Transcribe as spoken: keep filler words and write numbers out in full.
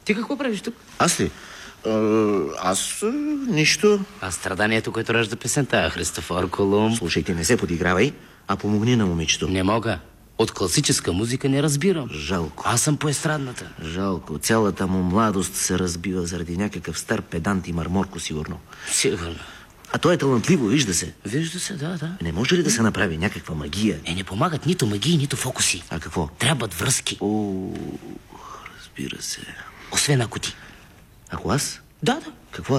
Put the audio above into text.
Ти какво правиш тук? Аз ли? А, аз а, нищо. А страданието, което ражда песента, Христофор Колумб. Слушайте, не се подигравай, а помогни на момичето. Не мога. От класическа музика не разбирам. Жалко. Аз съм по естрадната. Жалко. Цялата му младост се разбива заради някакъв стар педант и марморко, сигурно. Сигурно. А то е талантливо, вижда се. Вижда се, да, да. Не може ли да се направи някаква магия? Е, не помагат нито магии, нито фокуси. А какво? Трябват връзки. О, разбира се. Освен ако ти. Ако аз? Да, да. Какво